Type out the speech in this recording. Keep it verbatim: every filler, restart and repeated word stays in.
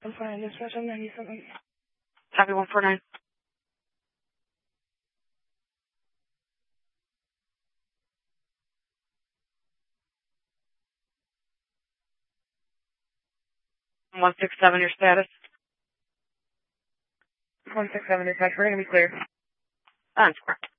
one four nine, dispatch on ninety-seven. Copy one four nine. one six seven, your status? one six seven, dispatch. We're going to be clear. That's correct.